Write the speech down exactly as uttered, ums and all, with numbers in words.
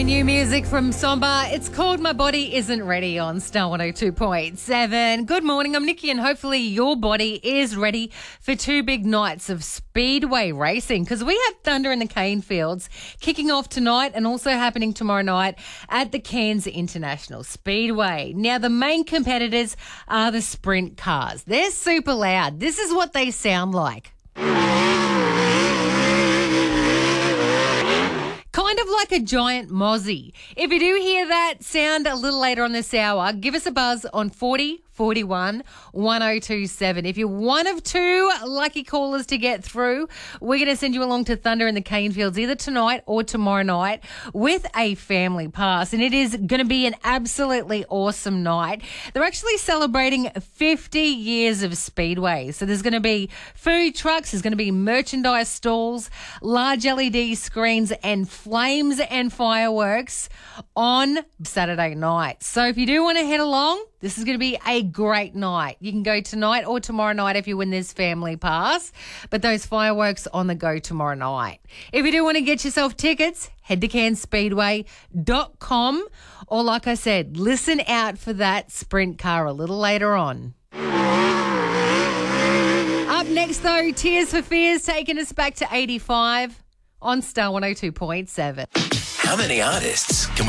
New music from Somba. It's called My Body Isn't Ready on Star one oh two point seven. Good morning, I'm Nikki, and hopefully your body is ready for two big nights of speedway racing, because we have Thunder in the Cane Fields kicking off tonight and also happening tomorrow night at the Cairns International Speedway. Now, the main competitors are the sprint cars. They're super loud. This is what they sound like. Kind of like a giant mozzie. If you do hear that sound a little later on this hour, give us a buzz on forty forty-one one oh two seven. If you're one of two lucky callers to get through, we're going to send you along to Thunder in the Cane Fields either tonight or tomorrow night with a family pass. And it is going to be an absolutely awesome night. They're actually celebrating fifty years of Speedway. So there's going to be food trucks, there's going to be merchandise stalls, large L E D screens and flames and fireworks on Saturday night. So if you do want to head along, this is going to be a great night. You can go tonight or tomorrow night if you win this family pass, but those fireworks on the go tomorrow night. If you do want to get yourself tickets, head to cairns speedway dot com, or like I said, listen out for that sprint car a little later on. Up next though, Tears for Fears taking us back to eighty-five on Star one oh two point seven. How many artists can we